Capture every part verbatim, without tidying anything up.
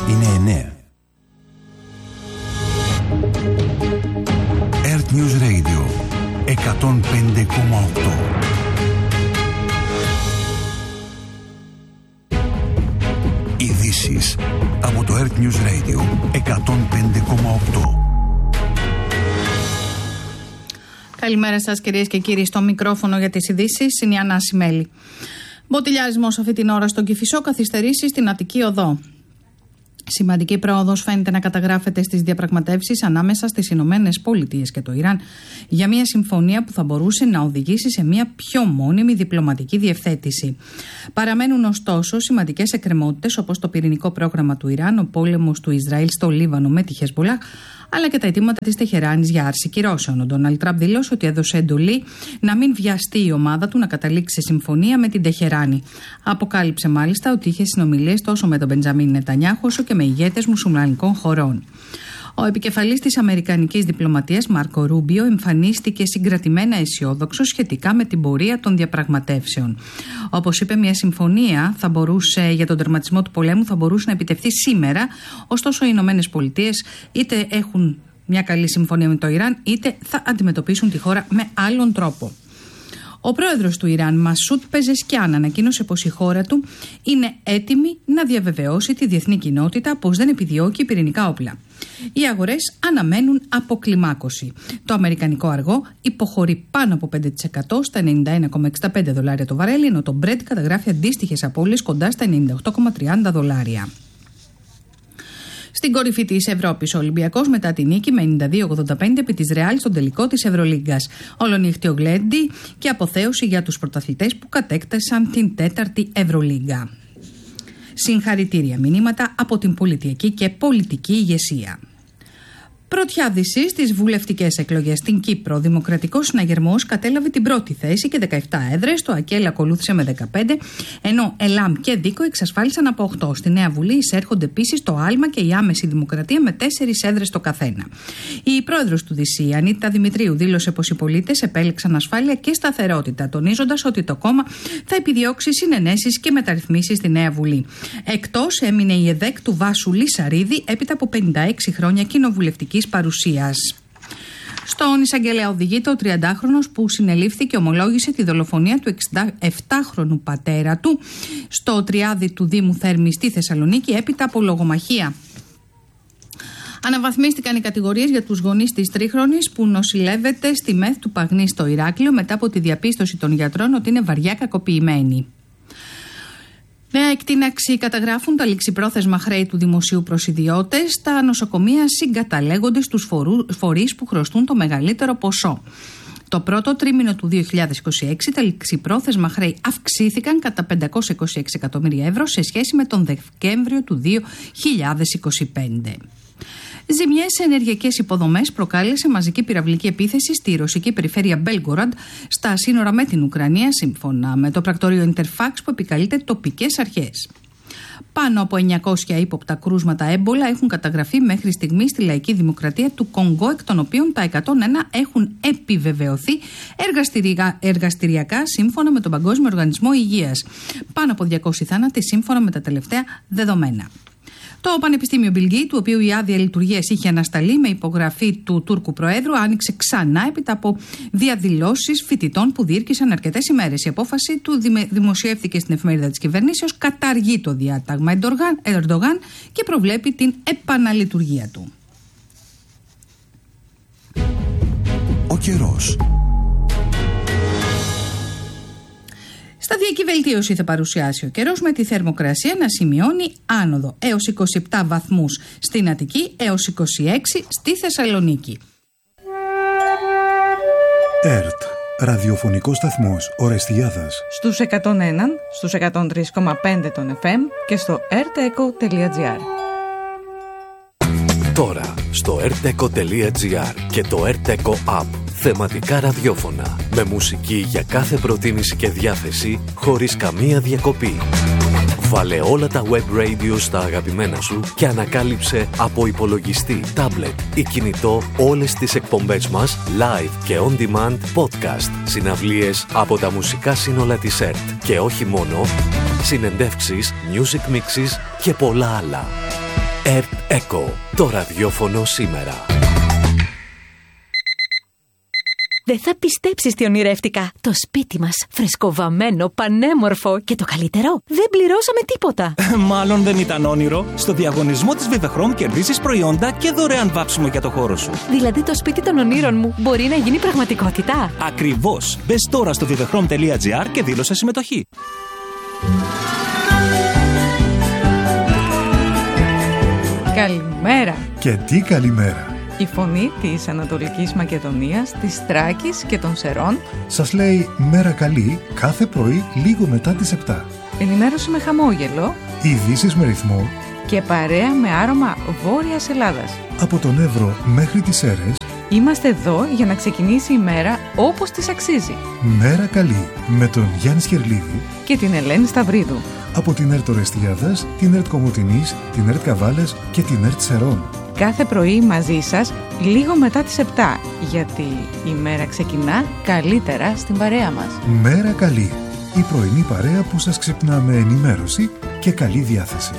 είναι εννέα. Earth News Radio εκατόν πέντε κόμμα οκτώ. Ειδήσεις από το Earth News Radio εκατόν πέντε κόμμα οκτώ. Καλημέρα σας κυρίες και κύριοι, στο μικρόφωνο για τις ειδήσεις είναι η Ανά Σιμέλη. Μποτιλιάρισμος αυτή την ώρα στον Κηφισό, καθυστερήσεις στην Αττική Οδό. Σημαντική πρόοδος φαίνεται να καταγράφεται στις διαπραγματεύσεις ανάμεσα στις Ηνωμένες Πολιτείες και το Ιράν για μια συμφωνία που θα μπορούσε να οδηγήσει σε μια πιο μόνιμη διπλωματική διευθέτηση. Παραμένουν ωστόσο σημαντικές εκκρεμότητες όπως το πυρηνικό πρόγραμμα του Ιράν, ο πόλεμος του Ισραήλ στο Λίβανο με τη Χεσμπολάχ, αλλά και τα αιτήματα της Τεχεράνης για άρση κυρώσεων. Ο Ντόναλντ Τραμπ δήλωσε ότι έδωσε εντολή να μην βιαστεί η ομάδα του να καταλήξει σε συμφωνία με την Τεχεράνη. Αποκάλυψε μάλιστα ότι είχε συνομιλίες τόσο με τον Μπεντζαμίν Νετανιάχου όσο και με ηγέτες μουσουλμανικών χωρών. Ο επικεφαλής της Αμερικανικής διπλωματίας, Μάρκο Ρούμπιο, εμφανίστηκε συγκρατημένα αισιόδοξος σχετικά με την πορεία των διαπραγματεύσεων. Όπως είπε, μια συμφωνία θα μπορούσε, για τον τερματισμό του πολέμου θα μπορούσε να επιτευχθεί σήμερα, ωστόσο οι Ηνωμένες Πολιτείες είτε έχουν μια καλή συμφωνία με το Ιράν, είτε θα αντιμετωπίσουν τη χώρα με άλλον τρόπο. Ο πρόεδρος του Ιράν, Μασούτ Πεζεσκιάν, ανακοίνωσε πως η χώρα του είναι έτοιμη να διαβεβαιώσει τη διεθνή κοινότητα πως δεν επιδιώκει πυρηνικά όπλα. Οι αγορές αναμένουν αποκλιμάκωση. Το αμερικανικό αργό υποχωρεί πάνω από πέντε τοις εκατό στα ενενήντα ένα κόμμα εξήντα πέντε δολάρια το βαρέλι, ενώ το Brent καταγράφει αντίστοιχες απώλειες κοντά στα ενενήντα οκτώ κόμμα τριάντα δολάρια. Στην κορυφή της Ευρώπης, ο Ολυμπιακός μετά τη νίκη με ενενήντα δύο ογδόντα πέντε επί της Ρεάλ στον τελικό της Ευρωλίγκας. Ολονύχτιο γλέντι και αποθέωση για τους πρωταθλητές που κατέκτασαν την τέταρτη Ευρωλίγκα. Συγχαρητήρια μηνύματα από την πολιτική και πολιτική ηγεσία. Πρωτιάδηση στις βουλευτικές εκλογές στην Κύπρο. Ο Δημοκρατικός Συναγερμός κατέλαβε την πρώτη θέση και δεκαεπτά έδρες. Το ΑΚΕΛ ακολούθησε με δεκαπέντε, ενώ ΕΛΑΜ και ΔΙΚΟ εξασφάλισαν από οκτώ. Στη Νέα Βουλή εισέρχονται επίσης το ΑΛΜΑ και η Άμεση Δημοκρατία με τέσσερις έδρες το καθένα. Η πρόεδρος του ΔΣ, Ανίτα Δημητρίου, δήλωσε πως οι πολίτες επέλεξαν ασφάλεια και σταθερότητα, τονίζοντας ότι το κόμμα θα επιδιώξει συνενέσεις και μεταρρυθμίσεις στη Νέα Βουλή. Εκτός έμεινε η ΕΔΕΚ του Βάσου Λισαρίδη έπειτα από πενήντα έξι χρόνια κοινοβουλευτική παρουσίας. Στον εισαγγελέα οδηγείται ο τριαντάχρονος που συνελήφθη και ομολόγησε τη δολοφονία του εξηνταεπτάχρονου πατέρα του στο Τριάδι του Δήμου Θέρμης στη Θεσσαλονίκη έπειτα από λογομαχία. Αναβαθμίστηκαν οι κατηγορίες για τους γονείς της τρίχρονης που νοσηλεύεται στη ΜΕΘ του Παγνή στο Ηράκλειο μετά από τη διαπίστωση των γιατρών ότι είναι βαριά κακοποιημένη. Νέα εκτείναξη καταγράφουν τα ληξιπρόθεσμα χρέη του δημοσίου προς ιδιώτες. Τα νοσοκομεία συγκαταλέγονται στους φορείς που χρωστούν το μεγαλύτερο ποσό. Το πρώτο τρίμηνο του δύο χιλιάδες είκοσι έξι τα ληξιπρόθεσμα χρέη αυξήθηκαν κατά πεντακόσια είκοσι έξι εκατομμύρια ευρώ σε σχέση με τον Δεκέμβριο του δύο χιλιάδες είκοσι πέντε. Ζημιές σε ενεργειακές υποδομές προκάλεσε μαζική πυραυλική επίθεση στη ρωσική περιφέρεια Μπέλγκοραντ στα σύνορα με την Ουκρανία, σύμφωνα με το πρακτορείο Ιντερφάξ που επικαλείται τοπικές αρχές. Πάνω από εννιακόσια ύποπτα κρούσματα έμπολα έχουν καταγραφεί μέχρι στιγμή στη Λαϊκή Δημοκρατία του Κονγκό, εκ των οποίων τα εκατόν ένα έχουν επιβεβαιωθεί εργαστηριακά σύμφωνα με τον Παγκόσμιο Οργανισμό Υγείας. Πάνω από διακόσιοι θάνατοι σύμφωνα με τα τελευταία δεδομένα. Το Πανεπιστήμιο Bill Gates, του οποίου η άδεια λειτουργίας είχε ανασταλεί με υπογραφή του Τούρκου Προέδρου, άνοιξε ξανά έπειτα από διαδηλώσεις φοιτητών που διήρκησαν αρκετές ημέρες. Η απόφαση του δημοσιεύθηκε στην εφημερίδα της κυβερνήσεως, καταργεί το διάταγμα Ερντογάν και προβλέπει την επαναλειτουργία του. Ο καιρός. Σταδιακή βελτίωση θα παρουσιάσει ο καιρός, με τη θερμοκρασία να σημειώνει άνοδο έως είκοσι επτά βαθμούς στην Αττική έως είκοσι έξι στη Θεσσαλονίκη. ΕΡΤ, ραδιοφωνικός σταθμός Ορεστιάδας. Στους εκατόν ένα, στους εκατόν τρία κόμμα πέντε των εφ εμ και στο ερτεκο τελεία τζι άρ. Τώρα στο ερτεκο τελεία τζι άρ και το ερτεκο App. Θεματικά ραδιόφωνα με μουσική για κάθε προτίμηση και διάθεση χωρίς καμία διακοπή. Βάλε όλα τα web radio στα αγαπημένα σου και ανακάλυψε από υπολογιστή, tablet ή κινητό όλες τις εκπομπές μας live και on demand, podcast, συναυλίες από τα μουσικά σύνολα της ΕΡΤ και όχι μόνο, συνεντεύξεις, music mixes και πολλά άλλα. ΕΡΤ ΕΚΟ, το ραδιόφωνο σήμερα. Δεν θα πιστέψεις τι ονειρεύτηκα. Το σπίτι μας, φρεσκοβαμμένο, πανέμορφο και το καλύτερο, δεν πληρώσαμε τίποτα. Μάλλον δεν ήταν όνειρο. Στο διαγωνισμό της Vivechrom κερδίζεις προϊόντα και δωρεάν βάψιμο για το χώρο σου. Δηλαδή το σπίτι των ονείρων μου μπορεί να γίνει πραγματικότητα. Ακριβώς. Μπες τώρα στο vivechrom τελεία gr και δήλωσε συμμετοχή. Καλημέρα. Και τι καλημέρα. Η φωνή της Ανατολικής Μακεδονίας, της Θράκης και των Σερών Σας λέει μέρα καλή κάθε πρωί λίγο μετά τις επτά. ενημέρωση με χαμόγελο, Ειδήσεις με ρυθμό και παρέα με άρωμα Βόρειας Ελλάδας. από τον Εύρο μέχρι τις Σέρρες. Είμαστε εδώ για να ξεκινήσει η μέρα όπως της αξίζει. Μέρα καλή με τον Γιάννη Σκερλίδη Και την Ελένη Σταυρίδου. από την ΕΡΤ Ορεστιάδας, την ΕΡΤ Κομοτηνής, την ΕΡΤ Καβάλες και την ΕΡΤ Σερών. Κάθε πρωί μαζί σας λίγο μετά τις επτά, γιατί η μέρα ξεκινά καλύτερα στην παρέα μας. Μέρα καλή. Η πρωινή παρέα που σας ξυπνά με ενημέρωση και καλή διάθεση.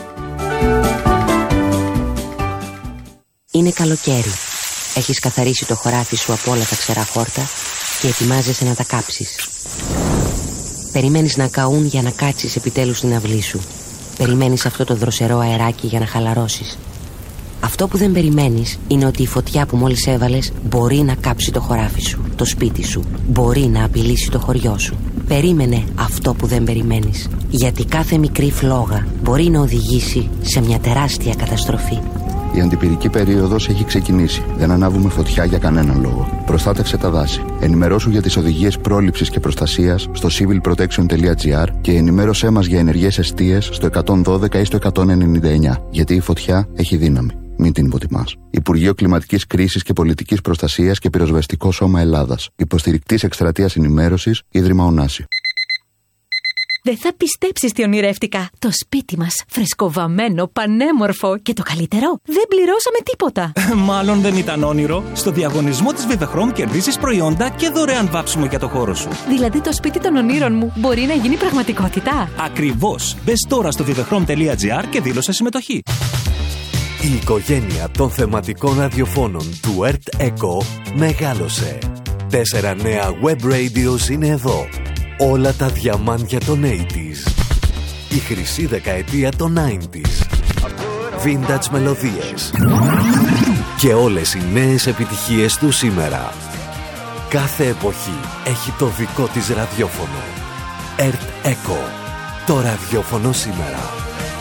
Είναι καλοκαίρι. Έχεις καθαρίσει το χωράφι σου από όλα τα ξερά χόρτα και ετοιμάζεσαι να τα κάψεις. Περιμένεις να καούν για να κάτσεις επιτέλους στην αυλή σου. Περιμένεις αυτό το δροσερό αεράκι για να χαλαρώσεις. Αυτό που δεν περιμένεις είναι ότι η φωτιά που μόλις έβαλες μπορεί να κάψει το χωράφι σου, το σπίτι σου. Μπορεί να απειλήσει το χωριό σου. Περίμενε αυτό που δεν περιμένεις. Γιατί κάθε μικρή φλόγα μπορεί να οδηγήσει σε μια τεράστια καταστροφή. Η αντιπυρική περίοδος έχει ξεκινήσει. Δεν ανάβουμε φωτιά για κανέναν λόγο. Προστάτευσε τα δάση. Ενημερώσου για τις οδηγίες πρόληψης και προστασίας στο civil protection τελεία gr και ενημέρωσέ μας για ενεργές εστίες στο εκατόν δώδεκα ή στο εκατόν ενενήντα εννιά. Γιατί η φωτιά έχει δύναμη. Μην την υποτιμάς. Υπουργείο Κλιματικής Κρίσης και Πολιτικής Προστασίας και Πυροσβεστικό Σώμα Ελλάδας. Υποστηρικτής εκστρατείας ενημέρωσης, Ίδρυμα Ωνάση. Δεν θα πιστέψεις τι ονειρεύτηκα. Το σπίτι μας, φρεσκοβαμμένο, πανέμορφο και το καλύτερο, δεν πληρώσαμε τίποτα. Μάλλον δεν ήταν όνειρο. Στο διαγωνισμό της Vivechrom κερδίζεις προϊόντα και δωρεάν βάψιμο για το χώρο σου. Δηλαδή το σπίτι των ονείρων μου μπορεί να γίνει πραγματικότητα. Ακριβώς. Μπες τώρα στο vivechrom τελεία gr και δήλωσε συμμετοχή. Η οικογένεια των θεματικών ραδιοφώνων του ΕΡΤ ΕΚΟ μεγάλωσε. Τέσσερα νέα web radios είναι εδώ. Όλα τα διαμάντια των ογδόντα. Η χρυσή δεκαετία των ενενήντα. Vintage μελωδίες. Και όλες οι νέες επιτυχίες του σήμερα. Κάθε εποχή έχει το δικό της ραδιόφωνο. ΕΡΤ ΕΚΟ. Το ραδιόφωνο σήμερα.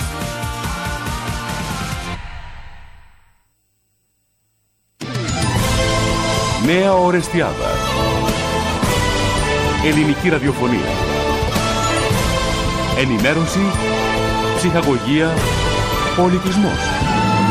Νέα Ορεστιάδα. Ελληνική ραδιοφωνία. Ενημέρωση, ψυχαγωγία, πολιτισμός.